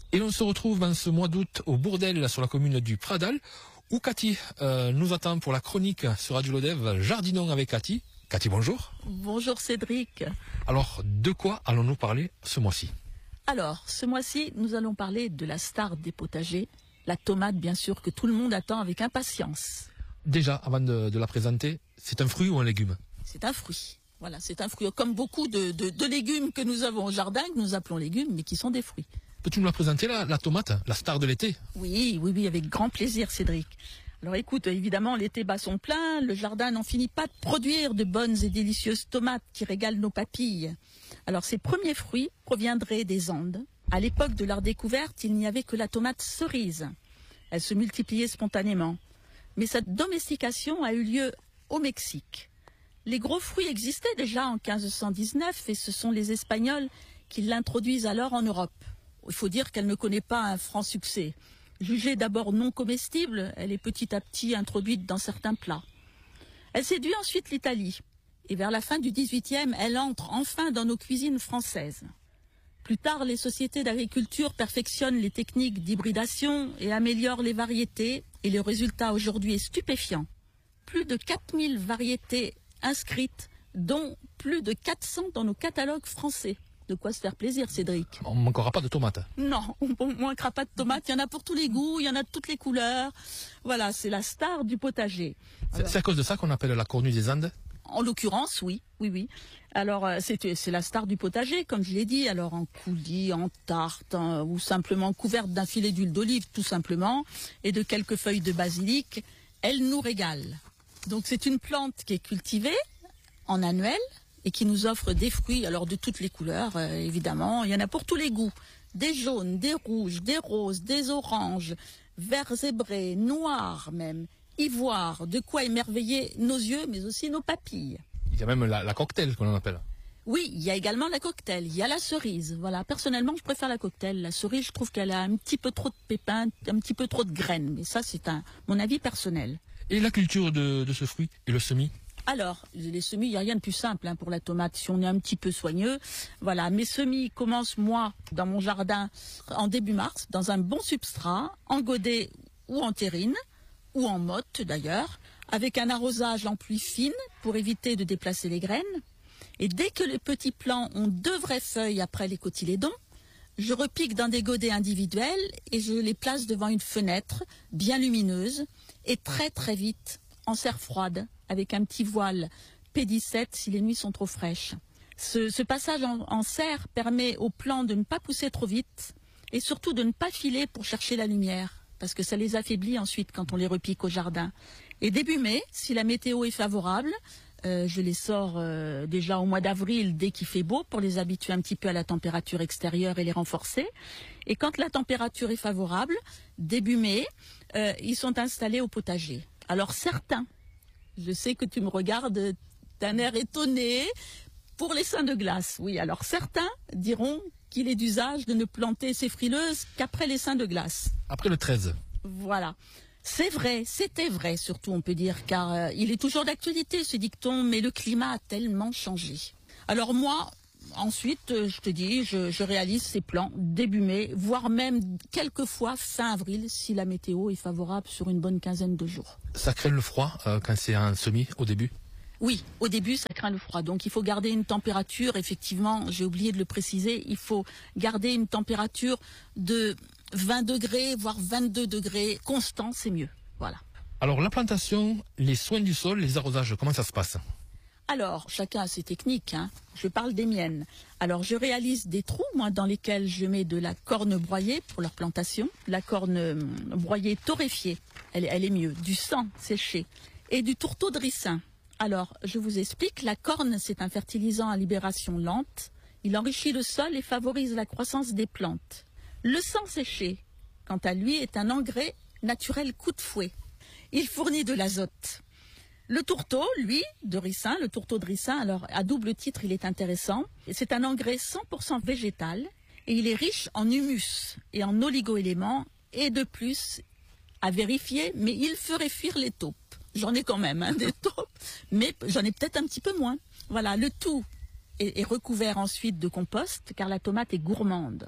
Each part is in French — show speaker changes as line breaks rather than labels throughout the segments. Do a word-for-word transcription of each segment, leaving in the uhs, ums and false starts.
Et l'on se retrouve en ce mois d'août au Bourdel, sur la commune du Pradal, où Cathy euh, nous attend pour la chronique sur Radio Lodève, Jardinons avec Cathy. Cathy, bonjour.
Bonjour Cédric.
Alors, de quoi allons-nous parler ce mois-ci?
Alors, ce mois-ci, nous allons parler de la star des potagers, la tomate bien sûr que tout le monde attend avec impatience.
Déjà, avant de, de la présenter, c'est un fruit ou un légume?
C'est un fruit. Voilà, c'est un fruit, comme beaucoup de, de, de légumes que nous avons au jardin, que nous appelons légumes, mais qui sont des fruits.
Peux-tu nous la présenter, la, la tomate, la star de l'été?
Oui, oui, oui, avec grand plaisir, Cédric. Alors écoute, évidemment, l'été bat son plein, le jardin n'en finit pas de produire de bonnes et délicieuses tomates qui régalent nos papilles. Alors ces premiers fruits proviendraient des Andes. À l'époque de leur découverte, il n'y avait que la tomate cerise. Elle se multipliait spontanément. Mais sa domestication a eu lieu au Mexique. Les gros fruits existaient déjà en quinze cent dix-neuf et ce sont les Espagnols qui l'introduisent alors en Europe. Il faut dire qu'elle ne connaît pas un franc succès. Jugée d'abord non comestible, elle est petit à petit introduite dans certains plats. Elle séduit ensuite l'Italie. Et vers la fin du dix-huitième, elle entre enfin dans nos cuisines françaises. Plus tard, les sociétés d'agriculture perfectionnent les techniques d'hybridation et améliorent les variétés. Et le résultat aujourd'hui est stupéfiant. Plus de quatre mille variétés inscrites, dont plus de quatre cents dans nos catalogues français. De quoi se faire plaisir, Cédric.
On ne manquera pas de tomates.
Non, on ne manquera pas de tomates. Il y en a pour tous les goûts, il y en a de toutes les couleurs. Voilà, c'est la star du potager.
Alors... C'est à cause de ça qu'on appelle la cornue des Andes?
En l'occurrence, oui, oui, oui. Alors, c'est, c'est la star du potager, comme je l'ai dit. Alors, en coulis, en tarte, hein, ou simplement couverte d'un filet d'huile d'olive, tout simplement, et de quelques feuilles de basilic, elle nous régale. Donc, c'est une plante qui est cultivée en annuel, et qui nous offre des fruits, alors de toutes les couleurs, euh, évidemment. Il y en a pour tous les goûts. Des jaunes, des rouges, des roses, des oranges, verts zébrés, noirs même, ivoire, de quoi émerveiller nos yeux, mais aussi nos papilles.
Il y a même la, la cocktail qu'on en appelle.
Oui, il y a également la cocktail, il y a la cerise. Voilà, personnellement, je préfère la cocktail. La cerise, je trouve qu'elle a un petit peu trop de pépins, un petit peu trop de graines, mais ça, c'est un, mon avis personnel.
Et la culture de, de ce fruit et le semis?
Alors, les semis, il n'y a rien de plus simple hein, pour la tomate, si on est un petit peu soigneux. Voilà, mes semis commencent, moi, dans mon jardin, en début mars, dans un bon substrat, en godet ou en terrine, ou en motte d'ailleurs, avec un arrosage en pluie fine pour éviter de déplacer les graines. Et dès que les petits plants ont deux vraies feuilles après les cotylédons, je repique dans des godets individuels et je les place devant une fenêtre bien lumineuse et très très vite en serre froide, avec un petit voile P dix-sept si les nuits sont trop fraîches. Ce, ce passage en, en serre permet aux plants de ne pas pousser trop vite et surtout de ne pas filer pour chercher la lumière, parce que ça les affaiblit ensuite quand on les repique au jardin. Et début mai, si la météo est favorable, euh, je les sors euh, déjà au mois d'avril dès qu'il fait beau pour les habituer un petit peu à la température extérieure et les renforcer. Et quand la température est favorable, début mai, euh, ils sont installés au potager. Alors certains, je sais que tu me regardes d'un air étonné, pour les seins de glace, oui. Alors certains diront qu'il est d'usage de ne planter ces frileuses qu'après les seins de glace.
Après le treize.
Voilà. C'est vrai, c'était vrai surtout on peut dire, car euh, il est toujours d'actualité ce dicton, mais le climat a tellement changé. Alors moi, ensuite, euh, je te dis, je, je réalise ces plans début mai, voire même quelquefois fin avril, si la météo est favorable sur une bonne quinzaine de jours.
Ça craint le froid euh, quand c'est un semis au début?
Oui, au début, ça craint le froid. Donc, il faut garder une température, effectivement, j'ai oublié de le préciser, il faut garder une température de vingt degrés, voire vingt-deux degrés, constant, c'est mieux. Voilà.
Alors, la plantation, les soins du sol, les arrosages, comment ça se passe?
Alors, chacun a ses techniques, hein. Je parle des miennes. Alors, je réalise des trous, moi, dans lesquels je mets de la corne broyée pour leur plantation, la corne euh, broyée torréfiée, elle, elle est mieux, du sang séché, et du tourteau de ricin. Alors, je vous explique, la corne, c'est un fertilisant à libération lente. Il enrichit le sol et favorise la croissance des plantes. Le sang séché, quant à lui, est un engrais naturel coup de fouet. Il fournit de l'azote. Le tourteau, lui, de ricin, le tourteau de ricin, alors à double titre, il est intéressant. C'est un engrais cent pour cent végétal et il est riche en humus et en oligo-éléments et de plus, à vérifier, mais il ferait fuir les taupes. J'en ai quand même hein, des taupes, mais j'en ai peut-être un petit peu moins. Voilà, le tout est, est recouvert ensuite de compost, car la tomate est gourmande.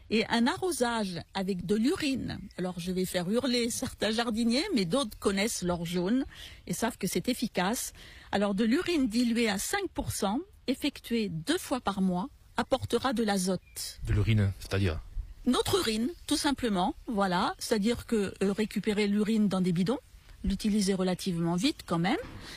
Et un arrosage avec de l'urine, alors je vais faire hurler certains jardiniers, mais d'autres connaissent l'or jaune et savent que c'est efficace. Alors de l'urine diluée à cinq pour cent, effectuée deux fois par mois, apportera de l'azote.
De l'urine, c'est-à-dire?
Notre urine, tout simplement, voilà, c'est-à-dire que euh, récupérer l'urine dans des bidons, l'utiliser relativement vite quand même,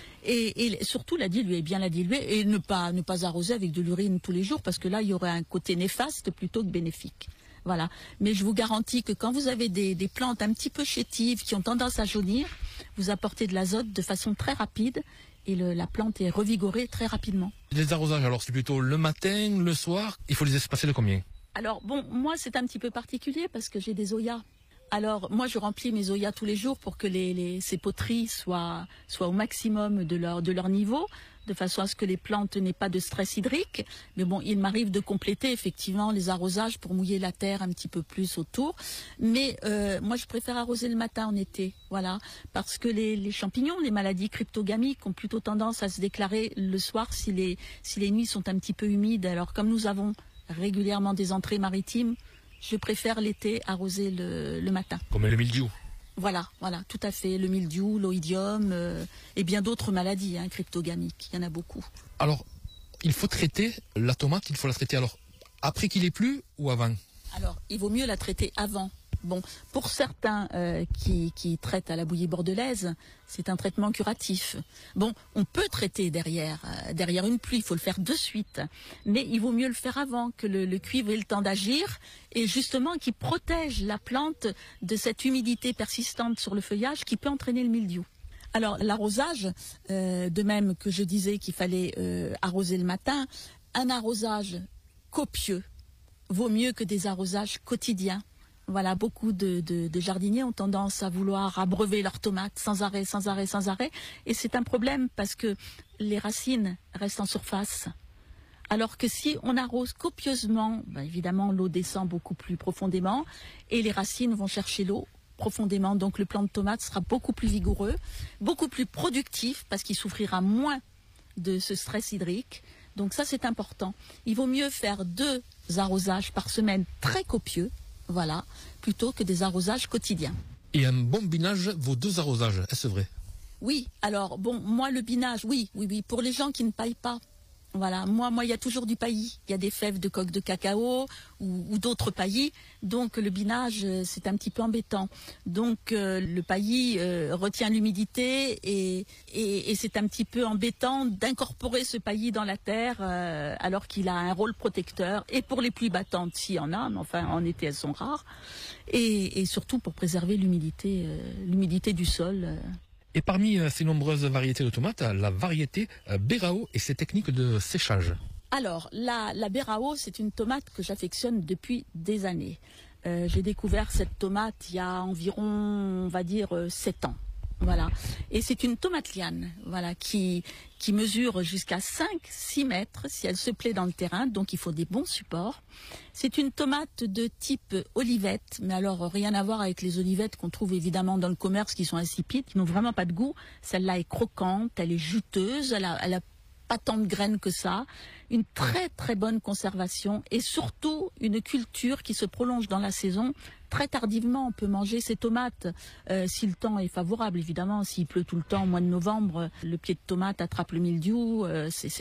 et, et surtout la diluer, bien la diluer, et ne pas, ne pas arroser avec de l'urine tous les jours, parce que là, il y aurait un côté néfaste plutôt que bénéfique. Voilà. Mais je vous garantis que quand vous avez des, des plantes un petit peu chétives, qui ont tendance à jaunir, vous apportez de l'azote de façon très rapide, et le, la plante est revigorée très rapidement.
Les arrosages, alors c'est plutôt le matin, le soir, il faut les espacer de combien?
Alors bon, moi c'est un petit peu particulier parce que j'ai des oyas. Alors moi je remplis mes oyas tous les jours pour que les, les, ces poteries soient, soient au maximum de leur, de leur niveau, de façon à ce que les plantes n'aient pas de stress hydrique. Mais bon, il m'arrive de compléter effectivement les arrosages pour mouiller la terre un petit peu plus autour. Mais euh, moi je préfère arroser le matin en été, voilà, parce que les, les champignons, les maladies cryptogamiques ont plutôt tendance à se déclarer le soir si les, si les nuits sont un petit peu humides. Alors comme nous avons régulièrement des entrées maritimes, je préfère l'été arroser le, le matin.
Comme le mildiou.
Voilà, voilà, tout à fait. Le mildiou, l'oïdium euh, et bien d'autres maladies hein, cryptogamiques. Il y en a beaucoup.
Alors, il faut traiter la tomate, il faut la traiter alors après qu'il ait plu ou avant?
Alors, il vaut mieux la traiter avant. Bon, pour certains euh, qui, qui traitent à la bouillie bordelaise, c'est un traitement curatif. Bon, on peut traiter derrière, euh, derrière une pluie, il faut le faire de suite. Mais il vaut mieux le faire avant, que le, le cuivre ait le temps d'agir et justement qui protège la plante de cette humidité persistante sur le feuillage qui peut entraîner le mildiou. Alors, l'arrosage, euh, de même que je disais qu'il fallait euh, arroser le matin, un arrosage copieux vaut mieux que des arrosages quotidiens. Voilà, beaucoup de, de, de jardiniers ont tendance à vouloir abreuver leurs tomates sans arrêt, sans arrêt, sans arrêt. Et c'est un problème parce que les racines restent en surface. Alors que si on arrose copieusement, ben évidemment l'eau descend beaucoup plus profondément et les racines vont chercher l'eau profondément. Donc le plant de tomate sera beaucoup plus vigoureux, beaucoup plus productif parce qu'il souffrira moins de ce stress hydrique. Donc ça c'est important. Il vaut mieux faire deux arrosages par semaine très copieux. Voilà, plutôt que des arrosages quotidiens.
Et un bon binage vaut deux arrosages, est-ce vrai?
Oui, alors bon, moi le binage, oui, oui, oui, pour les gens qui ne paillent pas. Voilà, moi, moi, il y a toujours du paillis. Il y a des fèves de coque de cacao ou, ou d'autres paillis. Donc le binage, c'est un petit peu embêtant. Donc euh, le paillis euh, retient l'humidité et, et, et c'est un petit peu embêtant d'incorporer ce paillis dans la terre euh, alors qu'il a un rôle protecteur. Et pour les pluies battantes, s'il y en a, mais enfin en été elles sont rares. Et, et surtout pour préserver l'humidité, euh, l'humidité du sol. Euh.
Et parmi ces nombreuses variétés de tomates, la variété Berao et ses techniques de séchage.
Alors, la, la Berao, c'est une tomate que j'affectionne depuis des années. Euh, j'ai découvert cette tomate il y a environ, on va dire, sept ans. Voilà. Et c'est une tomate liane, voilà, qui, qui mesure jusqu'à cinq à six mètres si elle se plaît dans le terrain, donc il faut des bons supports. C'est une tomate de type olivette, mais alors rien à voir avec les olivettes qu'on trouve évidemment dans le commerce qui sont insipides, qui n'ont vraiment pas de goût. Celle-là est croquante, elle est juteuse, elle a, elle a pas tant de graines que ça, une très très bonne conservation et surtout une culture qui se prolonge dans la saison. Très tardivement, on peut manger ces tomates euh, si le temps est favorable, évidemment. S'il pleut tout le temps au mois de novembre, le pied de tomate attrape le mildiou. Euh, c'est